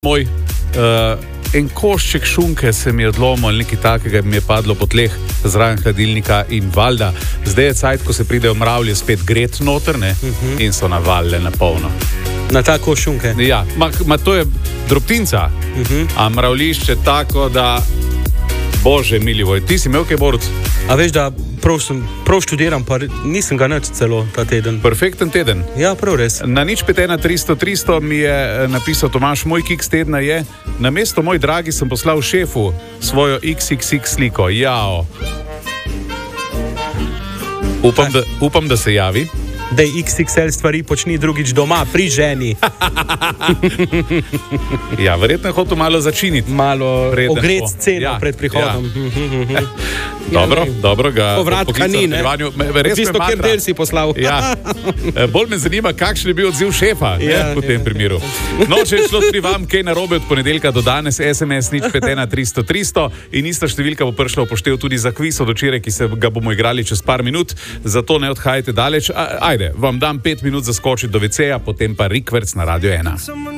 Moj en košček šunke se mi je odlomil ali nekaj takega, mi je padlo po tleh zraven hladilnika in valjda. Zdaj je cajt, ko se pridejo mravlje spet gret noter, ne? In so navaljale na polno. Na ta koš šunke? Ja, ma to je drobtinca, a mravlišče tako, da bože milivoj, ti si imel kaj borc? A veš, da prav študiram, pa nisem ga nič celo ta teden. Perfekten teden. Ja, prav res. Na nič 5130300 mi je napisal Tomaž, moj kiks tedna je, namesto moj dragi sem poslal šefu svojo XXX sliko. Jao. Upam, da se javi. Da XXL stvari počni drugič doma, pri ženi. Ja, verjetno je hotel malo začiniti. Malo ogreti ceno pred prihodom. Dobro ga povratka ni, ne? Tisto, kjer del si poslal. Ja. Bolj me zanima, kakšen je bil odziv šefa v tem primeru. No, če je šlo pri vam kaj narobe od ponedeljka do danes, SMS nič 5130300 in ista številka bo prišla v poštev tudi za kviz od včeraj, ki se ga bomo igrali čez par minut, zato ne odhajajte daleč. Ajde, vam dam 5 minut zaskočiti do WC-ja, potem pa Rikverc na Radio 1.